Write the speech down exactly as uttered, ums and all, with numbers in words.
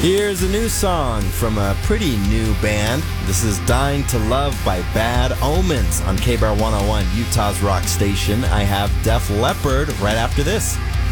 Here's a new song from a pretty new band. This is Dying to Love by Bad Omens on K B A R one oh one, Utah's rock station. I have Def Leppard right after this.